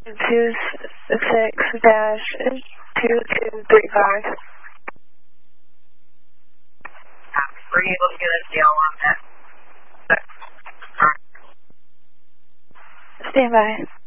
26-2235. Were you able to get a deal on that? Stand by.